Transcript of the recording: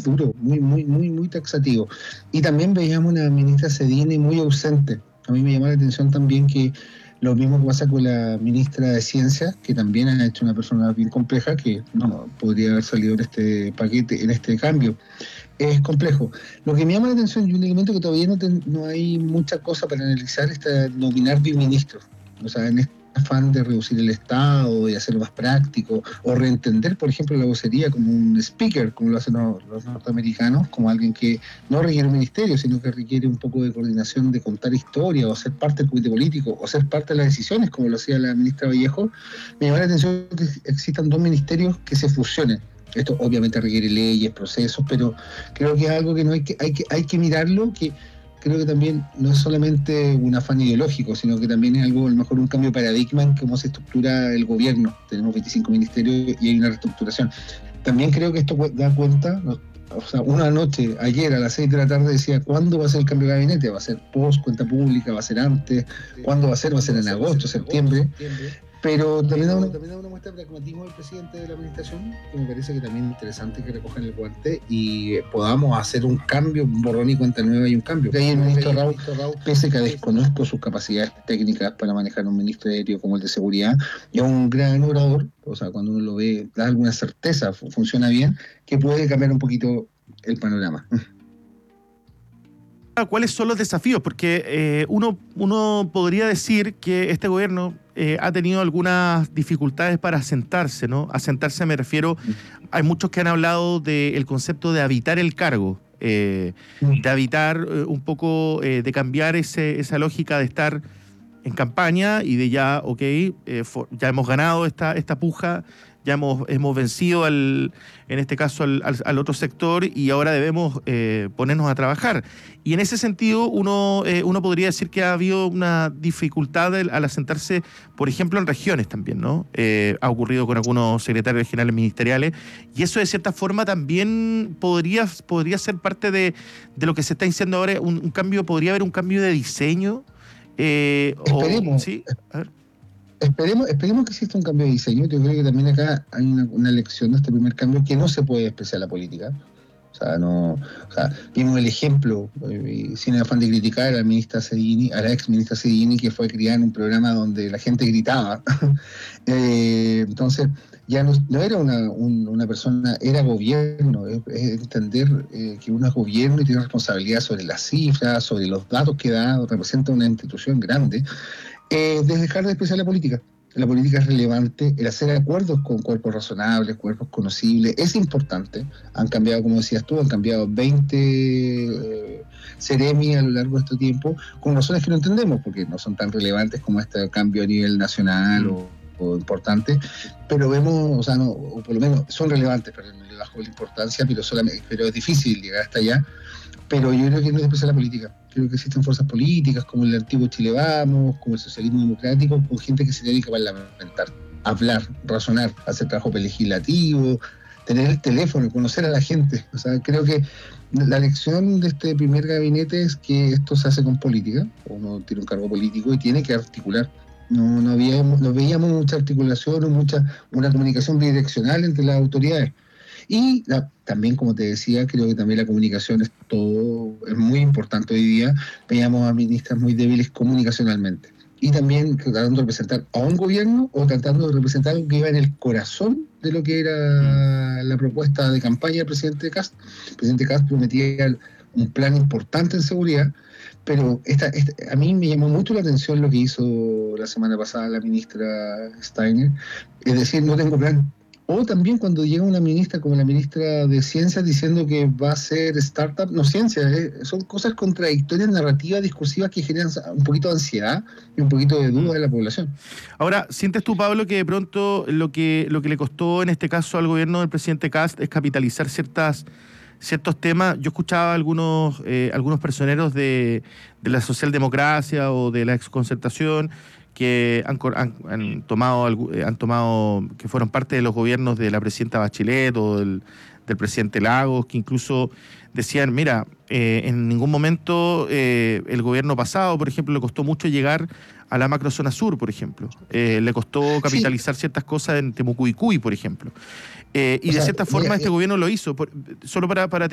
duro, muy taxativo. Y también veíamos una ministra Cedini muy ausente. A mí me llamó la atención también que lo mismo que pasa con la ministra de Ciencias, que también ha hecho una persona bien compleja, que no podría haber salido en este paquete, en este cambio. Es complejo. Lo que me llama la atención y un elemento que todavía no hay mucha cosa para analizar es nominar biministros. O sea, en este afán de reducir el Estado y hacerlo más práctico, o reentender, por ejemplo, la vocería como un speaker, como lo hacen los norteamericanos, como alguien que no requiere un ministerio, sino que requiere un poco de coordinación, de contar historia, o ser parte del comité político, o ser parte de las decisiones, como lo hacía la ministra Vallejo. Me llama la atención que existan dos ministerios que se fusionen. Esto obviamente requiere leyes, procesos, pero creo que es algo que hay que mirarlo, que creo que también no es solamente un afán ideológico, sino que también es algo, a lo mejor un cambio de paradigma en cómo se estructura el gobierno. Tenemos 25 ministerios y hay una reestructuración. También creo que esto da cuenta, o sea, una noche, ayer a las 6 de la tarde decía, ¿cuándo va a ser el cambio de gabinete? ¿Va a ser post cuenta pública? ¿Va a ser antes? ¿Cuándo va a ser? ¿Va a ser en agosto, septiembre? Pero también da una muestra de pragmatismo del presidente de la administración, que me parece que también es interesante que recojan el guante y podamos hacer un cambio, un borrón y cuenta nueva y un cambio. Ahí el ministro Raúl, pese que desconozco sus capacidades técnicas para manejar un ministerio como el de seguridad, es un gran orador. O sea, cuando uno lo ve, da alguna certeza, funciona bien, que puede cambiar un poquito el panorama. ¿Cuáles son los desafíos? Porque uno podría decir que este gobierno ha tenido algunas dificultades para asentarse, ¿no? Asentarse me refiero, hay muchos que han hablado del concepto de habitar el cargo, de habitar un poco, de cambiar esa lógica de estar en campaña y de ya, ya hemos ganado esta puja, ya hemos vencido en este caso al otro sector y ahora debemos ponernos a trabajar. Y en ese sentido uno podría decir que ha habido una dificultad al asentarse, por ejemplo, en regiones también, ¿no? Ha ocurrido con algunos secretarios regionales ministeriales y eso de cierta forma también podría ser parte de lo que se está diciendo ahora, un cambio, podría haber un cambio de diseño. Esperemos. ¿Sí? A ver. Esperemos que exista un cambio de diseño. Yo creo que también acá hay una lección de este primer cambio que no se puede despreciar la política. O sea, vimos el ejemplo, sin afán de criticar a la ministra Cedini, a la ex ministra Cedini, que fue criada en un programa donde la gente gritaba. Entonces, ya no era una persona, era gobierno. Es entender que uno es gobierno y tiene responsabilidad sobre las cifras, sobre los datos que da, representa una institución grande. De dejar de despreciar la política. La política es relevante, el hacer acuerdos con cuerpos razonables, cuerpos conocibles, es importante. Han cambiado, como decías tú, han cambiado 20 seremi a lo largo de este tiempo, con razones que no entendemos, porque no son tan relevantes como este cambio a nivel nacional o importante, pero vemos, o por lo menos son relevantes, pero no le bajo la importancia, pero es difícil llegar hasta allá. Pero yo creo que no es despreciar la política. Creo que existen fuerzas políticas como el antiguo Chile Vamos, como el socialismo democrático, con gente que se dedica a parlamentar, hablar, razonar, hacer trabajo legislativo, tener el teléfono, conocer a la gente. O sea, creo que la lección de este primer gabinete es que esto se hace con política. Uno tiene un cargo político y tiene que articular. No veíamos mucha articulación o una comunicación bidireccional entre las autoridades. Y también, como te decía, creo que también la comunicación es muy importante hoy día. Veíamos a ministras muy débiles comunicacionalmente. Y también tratando de representar a un gobierno o tratando de representar algo que iba en el corazón de lo que era la propuesta de campaña del presidente Kast. El presidente Kast prometía un plan importante en seguridad, pero a mí me llamó mucho la atención lo que hizo la semana pasada la ministra Steiner, es decir, no tengo plan. O también cuando llega una ministra como la ministra de Ciencias diciendo que va a ser startup, no ciencia, son cosas contradictorias, narrativas, discursivas que generan un poquito de ansiedad y un poquito de duda de la población. Ahora, ¿sientes tú, Pablo, que de pronto lo que le costó en este caso al gobierno del presidente Kast es capitalizar ciertos temas? Yo escuchaba a algunos personeros de la socialdemocracia o de la exconcertación que han tomado, que fueron parte de los gobiernos de la presidenta Bachelet o del presidente Lagos, que incluso decían, mira, en ningún momento el gobierno pasado, por ejemplo, le costó mucho llegar a la macrozona sur, por ejemplo. Le costó capitalizar ciertas cosas en Temucuicui, por ejemplo. Y de cierta forma este gobierno lo hizo. Solo para